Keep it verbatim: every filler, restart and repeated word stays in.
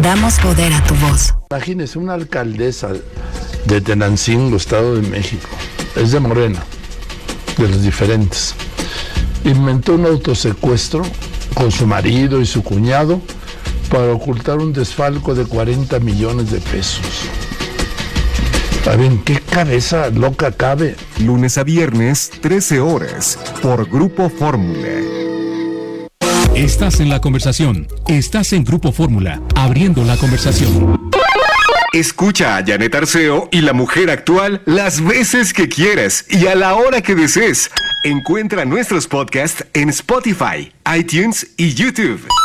damos poder a tu voz. Imagínese una alcaldesa de Tenancingo, Estado de México, es de Morena, de los diferentes. Inventó un autosecuestro con su marido y su cuñado para ocultar un desfalco de cuarenta millones de pesos. A ver, ¿en qué cabeza loca cabe? Lunes a viernes, trece horas, por Grupo Fórmula. Estás en la conversación. Estás en Grupo Fórmula, abriendo la conversación. Escucha a Janet Arceo y La Mujer Actual las veces que quieras y a la hora que desees. Encuentra nuestros podcasts en Spotify, iTunes y YouTube.